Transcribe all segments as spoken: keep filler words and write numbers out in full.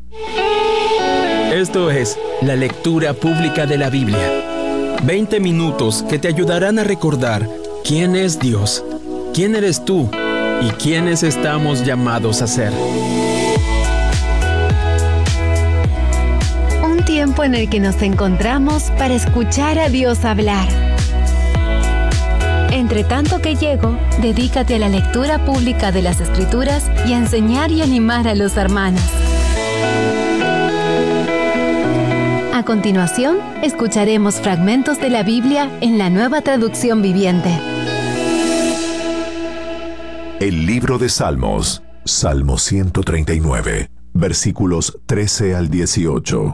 Esto es la lectura pública de la Biblia. veinte minutos que te ayudarán a recordar quién es Dios, quién eres tú y quiénes estamos llamados a ser. Un tiempo en el que nos encontramos para escuchar a Dios hablar. Entre tanto que llego, dedícate a la lectura pública de las Escrituras y a enseñar y animar a los hermanos. A continuación, escucharemos fragmentos de la Biblia en la Nueva Traducción Viviente. El libro de Salmos, Salmo ciento treinta y nueve, versículos trece al dieciocho.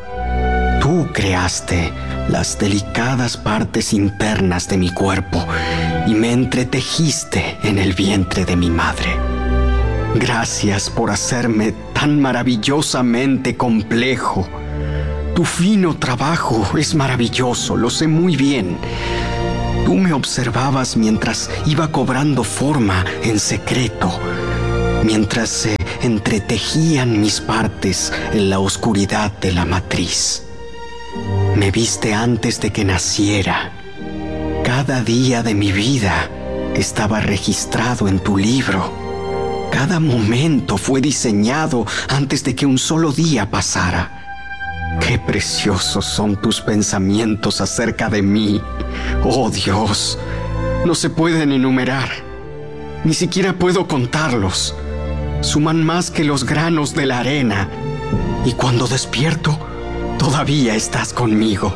Tú creaste las delicadas partes internas de mi cuerpo y me entretejiste en el vientre de mi madre. Gracias por hacerme tan maravillosamente complejo. Tu fino trabajo es maravilloso, lo sé muy bien. Tú me observabas mientras iba cobrando forma en secreto, mientras se entretejían mis partes en la oscuridad de la matriz. Me viste antes de que naciera. Cada día de mi vida estaba registrado en tu libro. Cada momento fue diseñado antes de que un solo día pasara. ¡Qué preciosos son tus pensamientos acerca de mí! ¡Oh Dios! No se pueden enumerar. Ni siquiera puedo contarlos. Suman más que los granos de la arena. Y cuando despierto, todavía estás conmigo.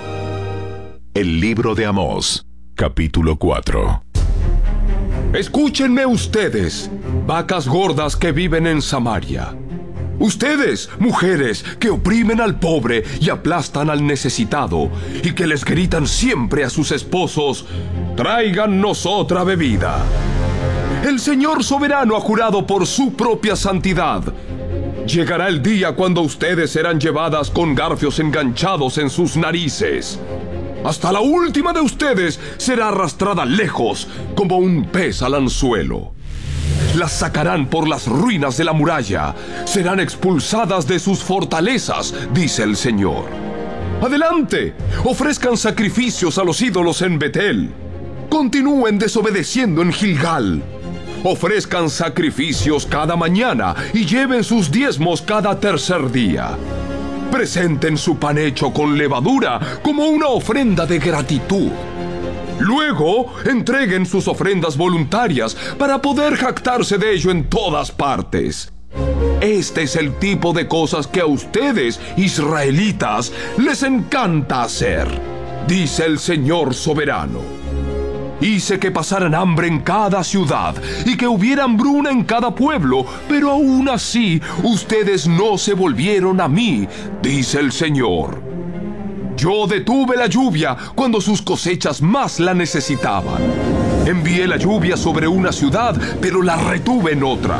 El libro de Amós, capítulo cuatro. Escúchenme ustedes, vacas gordas que viven en Samaria. Ustedes, mujeres, que oprimen al pobre y aplastan al necesitado, y que les gritan siempre a sus esposos, «Tráigannos otra bebida». El Señor soberano ha jurado por su propia santidad. Llegará el día cuando ustedes serán llevadas con garfios enganchados en sus narices. Hasta la última de ustedes será arrastrada lejos como un pez al anzuelo. Las sacarán por las ruinas de la muralla. Serán expulsadas de sus fortalezas, dice el Señor. Adelante, ofrezcan sacrificios a los ídolos en Betel. Continúen desobedeciendo en Gilgal. Ofrezcan sacrificios cada mañana y lleven sus diezmos cada tercer día. Presenten su pan hecho con levadura como una ofrenda de gratitud. Luego, entreguen sus ofrendas voluntarias para poder jactarse de ello en todas partes. Este es el tipo de cosas que a ustedes, israelitas, les encanta hacer, dice el Señor soberano. Hice que pasaran hambre en cada ciudad y que hubiera hambruna en cada pueblo, pero aún así ustedes no se volvieron a mí, dice el Señor. Yo detuve la lluvia cuando sus cosechas más la necesitaban. Envié la lluvia sobre una ciudad, pero la retuve en otra.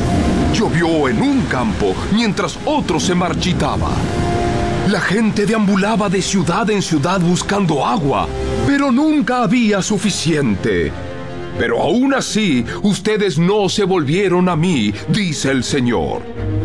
Llovió en un campo mientras otro se marchitaba. La gente deambulaba de ciudad en ciudad buscando agua, pero nunca había suficiente. Pero aún así, ustedes no se volvieron a mí, dice el Señor.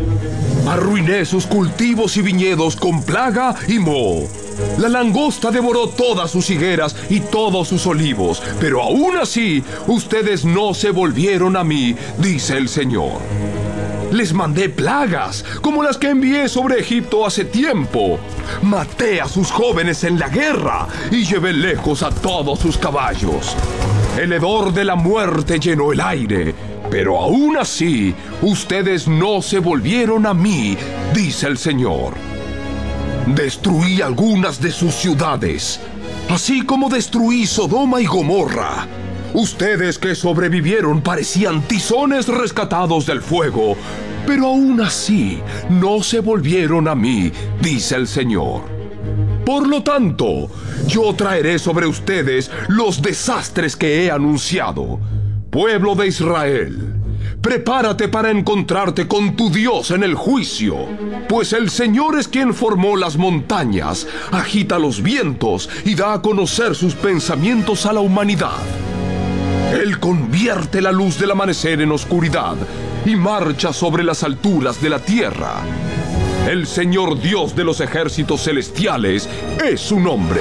Arruiné sus cultivos y viñedos con plaga y moho. La langosta devoró todas sus higueras y todos sus olivos, pero aún así, ustedes no se volvieron a mí, dice el Señor. Les mandé plagas, como las que envié sobre Egipto hace tiempo. Maté a sus jóvenes en la guerra y llevé lejos a todos sus caballos. El hedor de la muerte llenó el aire, pero aún así, ustedes no se volvieron a mí, dice el Señor. Destruí algunas de sus ciudades, así como destruí Sodoma y Gomorra. Ustedes que sobrevivieron parecían tizones rescatados del fuego, pero aún así no se volvieron a mí, dice el Señor. Por lo tanto, yo traeré sobre ustedes los desastres que he anunciado. Pueblo de Israel, prepárate para encontrarte con tu Dios en el juicio, pues el Señor es quien formó las montañas, agita los vientos y da a conocer sus pensamientos a la humanidad. Él convierte la luz del amanecer en oscuridad y marcha sobre las alturas de la tierra. El Señor Dios de los ejércitos celestiales es su nombre.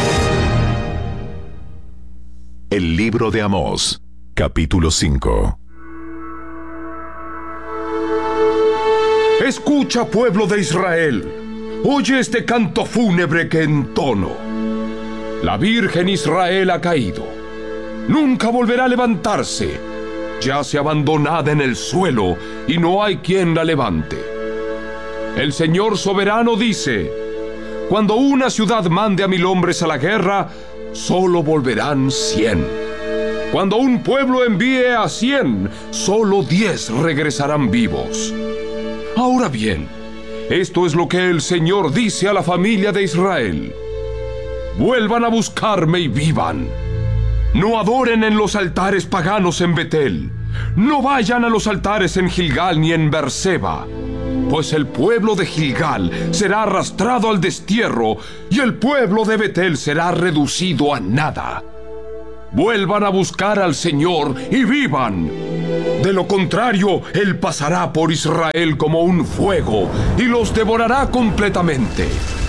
El libro de Amós, capítulo cinco. Escucha, pueblo de Israel. Oye este canto fúnebre que entono. La Virgen Israel ha caído. Nunca volverá a levantarse. Yace abandonada en el suelo y no hay quien la levante. El Señor soberano dice: cuando una ciudad mande a mil hombres a la guerra, solo volverán cien. Cuando un pueblo envíe a cien, solo diez regresarán vivos. Ahora bien, esto es lo que el Señor dice a la familia de Israel: vuelvan a buscarme y vivan. No adoren en los altares paganos en Betel. No vayan a los altares en Gilgal ni en Berseba, pues el pueblo de Gilgal será arrastrado al destierro y el pueblo de Betel será reducido a nada. Vuelvan a buscar al Señor y vivan. De lo contrario, Él pasará por Israel como un fuego y los devorará completamente.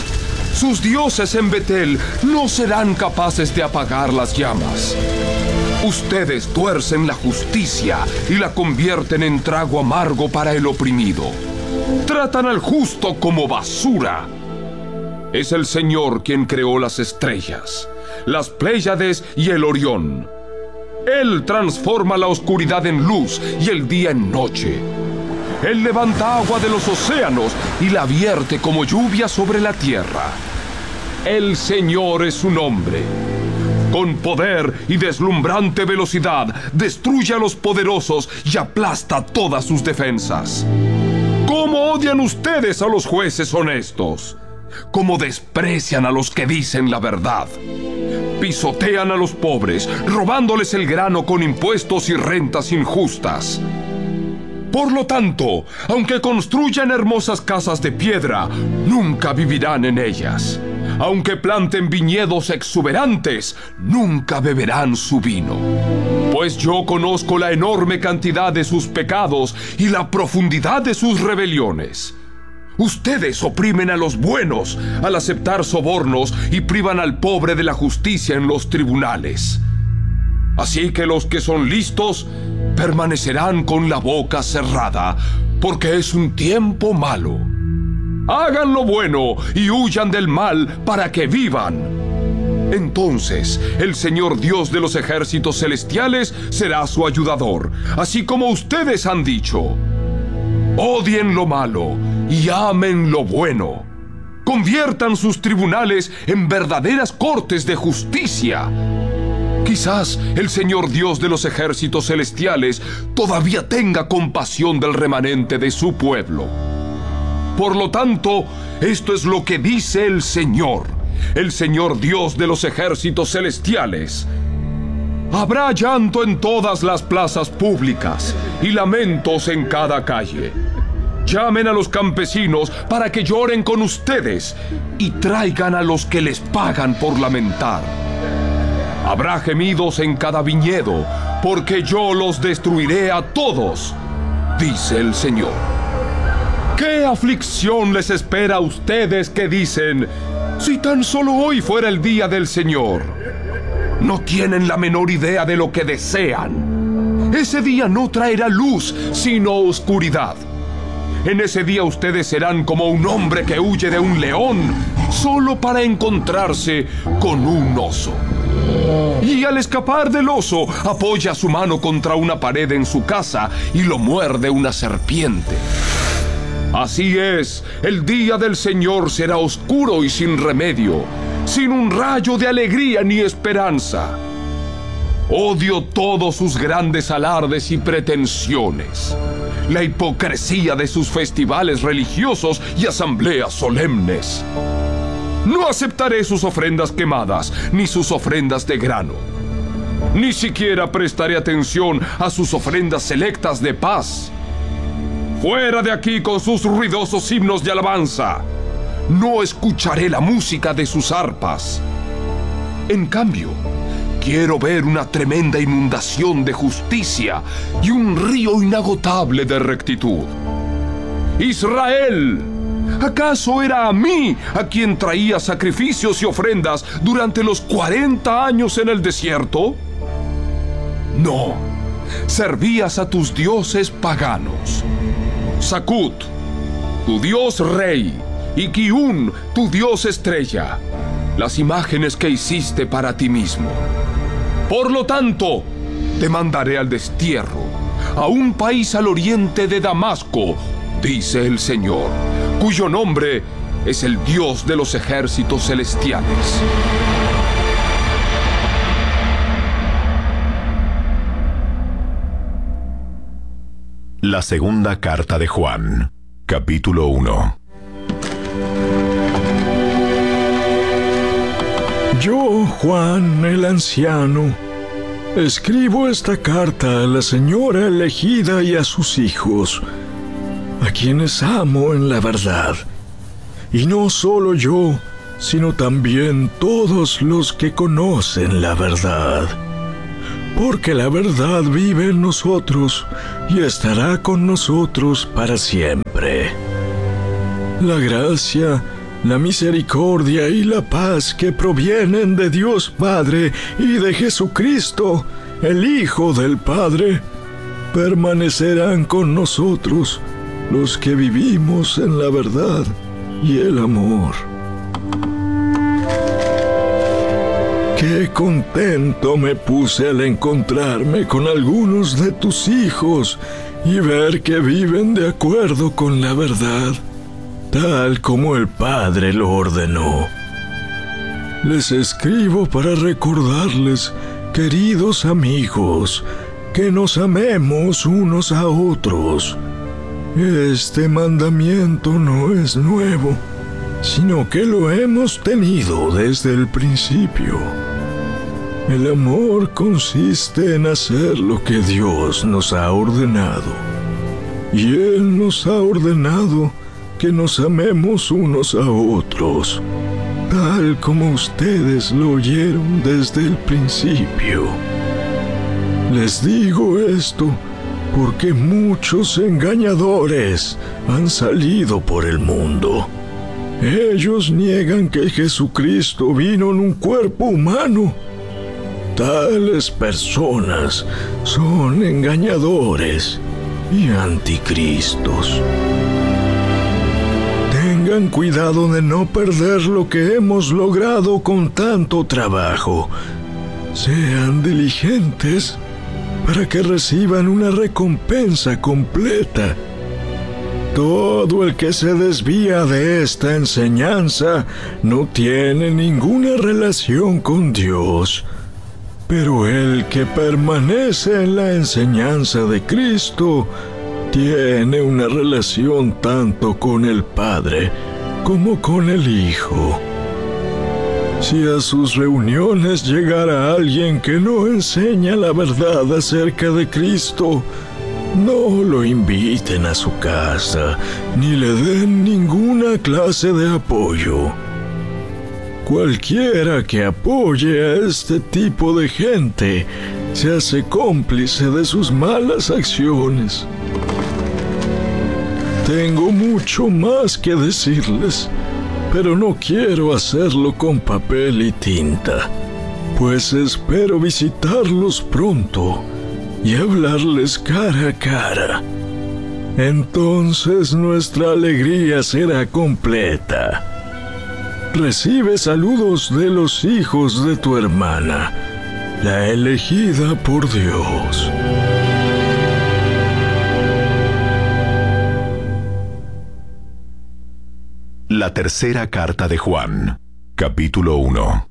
Sus dioses en Betel no serán capaces de apagar las llamas. Ustedes tuercen la justicia y la convierten en trago amargo para el oprimido. Tratan al justo como basura. Es el Señor quien creó las estrellas, las Pléyades y el Orión. Él transforma la oscuridad en luz y el día en noche. Él levanta agua de los océanos y la vierte como lluvia sobre la tierra. El Señor es su nombre. Con poder y deslumbrante velocidad destruye a los poderosos y aplasta todas sus defensas. ¿Cómo odian ustedes a los jueces honestos? ¿Cómo desprecian a los que dicen la verdad? Pisotean a los pobres, robándoles el grano con impuestos y rentas injustas. Por lo tanto, aunque construyan hermosas casas de piedra, nunca vivirán en ellas. Aunque planten viñedos exuberantes, nunca beberán su vino. Pues yo conozco la enorme cantidad de sus pecados y la profundidad de sus rebeliones. Ustedes oprimen a los buenos al aceptar sobornos y privan al pobre de la justicia en los tribunales. Así que los que son listos permanecerán con la boca cerrada, porque es un tiempo malo. Hagan lo bueno y huyan del mal para que vivan. Entonces el Señor Dios de los ejércitos celestiales será su ayudador, así como ustedes han dicho. Odien lo malo y amen lo bueno. Conviertan sus tribunales en verdaderas cortes de justicia. Quizás el Señor Dios de los ejércitos celestiales todavía tenga compasión del remanente de su pueblo. Por lo tanto, esto es lo que dice el Señor, el Señor Dios de los ejércitos celestiales. Habrá llanto en todas las plazas públicas y lamentos en cada calle. Llamen a los campesinos para que lloren con ustedes y traigan a los que les pagan por lamentar. Habrá gemidos en cada viñedo, porque yo los destruiré a todos, dice el Señor. ¿Qué aflicción les espera a ustedes que dicen, si tan solo hoy fuera el día del Señor? No tienen la menor idea de lo que desean. Ese día no traerá luz, sino oscuridad. En ese día ustedes serán como un hombre que huye de un león, solo para encontrarse con un oso. Y al escapar del oso, apoya su mano contra una pared en su casa y lo muerde una serpiente. Así es, el día del Señor será oscuro y sin remedio, sin un rayo de alegría ni esperanza. Odio todos sus grandes alardes y pretensiones, la hipocresía de sus festivales religiosos y asambleas solemnes. No aceptaré sus ofrendas quemadas, ni sus ofrendas de grano. Ni siquiera prestaré atención a sus ofrendas selectas de paz. Fuera de aquí con sus ruidosos himnos de alabanza. No escucharé la música de sus arpas. En cambio, quiero ver una tremenda inundación de justicia y un río inagotable de rectitud. Israel, ¿Acaso era a mí a quien traía sacrificios y ofrendas durante los cuarenta años en el desierto? No, servías a tus dioses paganos. Sakut, tu dios rey, y Kiun, tu dios estrella, las imágenes que hiciste para ti mismo. Por lo tanto, te mandaré al destierro, a un país al oriente de Damasco, dice el Señor, cuyo nombre es el Dios de los ejércitos celestiales. La segunda carta de Juan, capítulo uno. Yo, Juan el anciano, escribo esta carta a la señora elegida y a sus hijos, a quienes amo en la verdad. Y no solo yo, sino también todos los que conocen la verdad. Porque la verdad vive en nosotros y estará con nosotros para siempre. La gracia, la misericordia y la paz que provienen de Dios Padre y de Jesucristo, el Hijo del Padre, permanecerán con nosotros, los que vivimos en la verdad y el amor. Qué contento me puse al encontrarme con algunos de tus hijos y ver que viven de acuerdo con la verdad, tal como el Padre lo ordenó. Les escribo para recordarles, queridos amigos, que nos amemos unos a otros. Este mandamiento no es nuevo, sino que lo hemos tenido desde el principio. El amor consiste en hacer lo que Dios nos ha ordenado, y Él nos ha ordenado que nos amemos unos a otros, tal como ustedes lo oyeron desde el principio. Les digo esto porque muchos engañadores han salido por el mundo. Ellos niegan que Jesucristo vino en un cuerpo humano. Tales personas son engañadores y anticristos. Tengan cuidado de no perder lo que hemos logrado con tanto trabajo. Sean diligentes para que reciban una recompensa completa. Todo el que se desvía de esta enseñanza no tiene ninguna relación con Dios. Pero el que permanece en la enseñanza de Cristo tiene una relación tanto con el Padre como con el Hijo. Si a sus reuniones llegara alguien que no enseña la verdad acerca de Cristo, no lo inviten a su casa, ni le den ninguna clase de apoyo. Cualquiera que apoye a este tipo de gente se hace cómplice de sus malas acciones. Tengo mucho más que decirles, pero no quiero hacerlo con papel y tinta, pues espero visitarlos pronto y hablarles cara a cara. Entonces nuestra alegría será completa. Recibe saludos de los hijos de tu hermana, la elegida por Dios. La tercera carta de Juan, capítulo uno.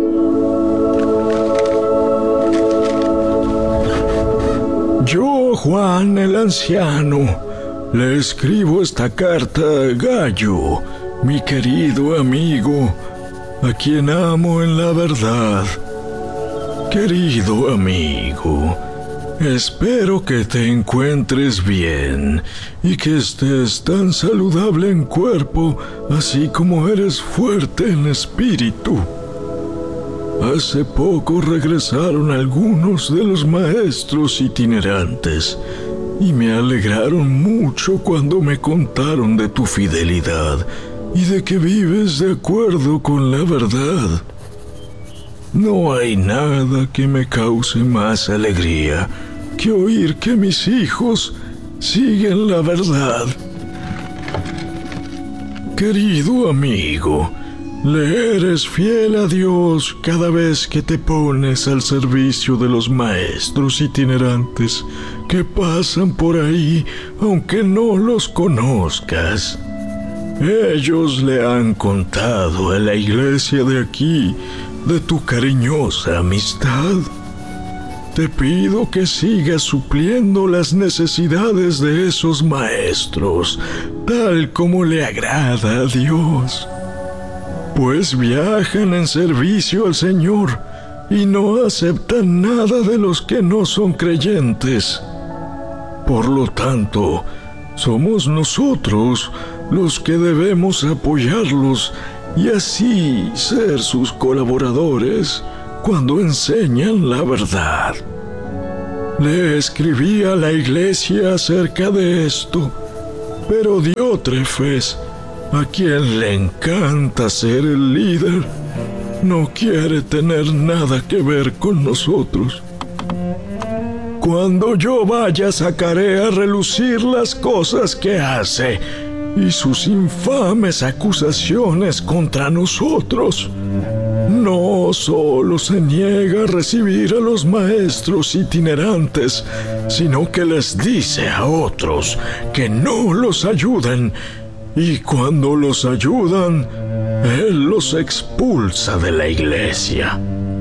Yo, Juan el anciano, le escribo esta carta a Gayo, mi querido amigo, a quien amo en la verdad. Querido amigo, espero que te encuentres bien y que estés tan saludable en cuerpo, así como eres fuerte en espíritu. Hace poco regresaron algunos de los maestros itinerantes y me alegraron mucho cuando me contaron de tu fidelidad y de que vives de acuerdo con la verdad. No hay nada que me cause más alegría que oír que mis hijos siguen la verdad. Querido amigo, le eres fiel a Dios cada vez que te pones al servicio de los maestros itinerantes que pasan por ahí, aunque no los conozcas. Ellos le han contado a la iglesia de aquí de tu cariñosa amistad. Te pido que sigas supliendo las necesidades de esos maestros, tal como le agrada a Dios. Pues viajan en servicio al Señor y no aceptan nada de los que no son creyentes. Por lo tanto, somos nosotros los que debemos apoyarlos y así ser sus colaboradores cuando enseñan la verdad. Le escribí a la iglesia acerca de esto, pero Diótrefes, a quien le encanta ser el líder, no quiere tener nada que ver con nosotros. Cuando yo vaya, sacaré a relucir las cosas que hace y sus infames acusaciones contra nosotros. No solo se niega a recibir a los maestros itinerantes, sino que les dice a otros que no los ayuden, y cuando los ayudan, él los expulsa de la iglesia.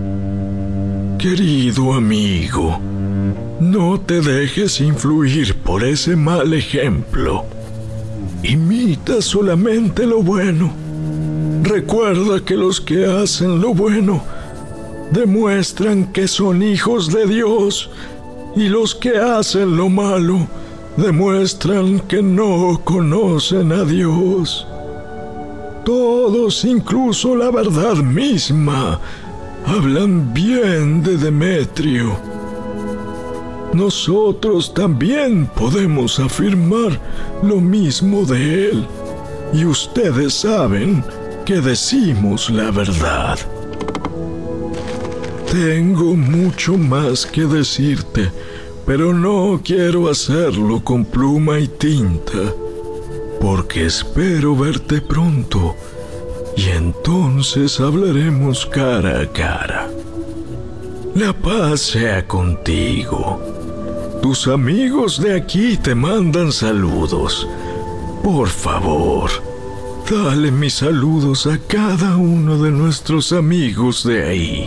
Querido amigo, no te dejes influir por ese mal ejemplo. Imita solamente lo bueno. Recuerda que los que hacen lo bueno demuestran que son hijos de Dios, y los que hacen lo malo demuestran que no conocen a Dios. Todos, incluso la verdad misma, hablan bien de Demetrio. Nosotros también podemos afirmar lo mismo de él, y ustedes saben que decimos la verdad. Tengo mucho más que decirte, pero no quiero hacerlo con pluma y tinta, porque espero verte pronto, y entonces hablaremos cara a cara. La paz sea contigo. Tus amigos de aquí te mandan saludos. Por favor, dale mis saludos a cada uno de nuestros amigos de ahí.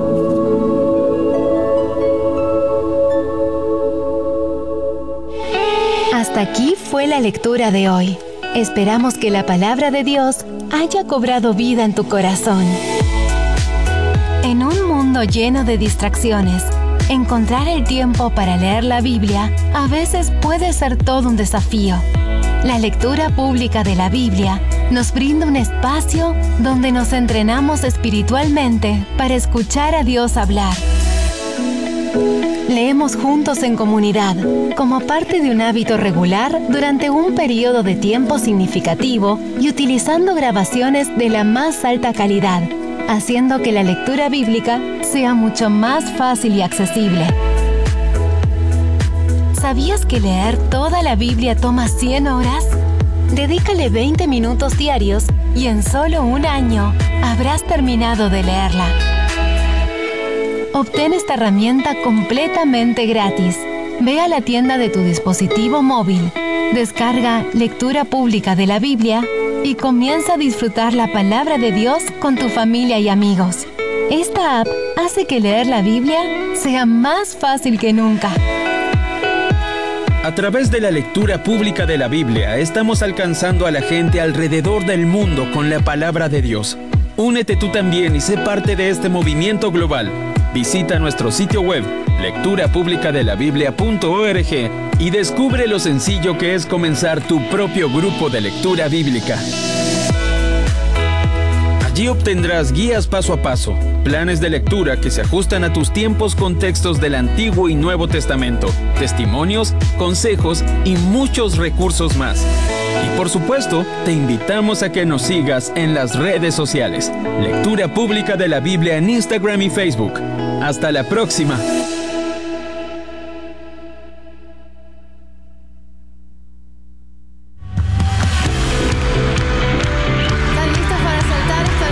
Hasta aquí fue la lectura de hoy. Esperamos que la palabra de Dios haya cobrado vida en tu corazón. En un mundo lleno de distracciones, encontrar el tiempo para leer la Biblia a veces puede ser todo un desafío. La lectura pública de la Biblia nos brinda un espacio donde nos entrenamos espiritualmente para escuchar a Dios hablar. Leemos juntos en comunidad, como parte de un hábito regular durante un periodo de tiempo significativo y utilizando grabaciones de la más alta calidad, haciendo que la lectura bíblica sea mucho más fácil y accesible. ¿Sabías que leer toda la Biblia toma cien horas? Dedícale veinte minutos diarios y en solo un año habrás terminado de leerla. Obtén esta herramienta completamente gratis. Ve a la tienda de tu dispositivo móvil, descarga Lectura Pública de la Biblia y comienza a disfrutar la palabra de Dios con tu familia y amigos. Esta app hace que leer la Biblia sea más fácil que nunca. A través de la lectura pública de la Biblia, estamos alcanzando a la gente alrededor del mundo con la palabra de Dios. Únete tú también y sé parte de este movimiento global. Visita nuestro sitio web, lectura pública de la biblia punto org, y descubre lo sencillo que es comenzar tu propio grupo de lectura bíblica. Allí obtendrás guías paso a paso, planes de lectura que se ajustan a tus tiempos con textos del Antiguo y Nuevo Testamento, testimonios, consejos y muchos recursos más. Y por supuesto, te invitamos a que nos sigas en las redes sociales. Lectura Pública de la Biblia en Instagram y Facebook. Hasta la próxima.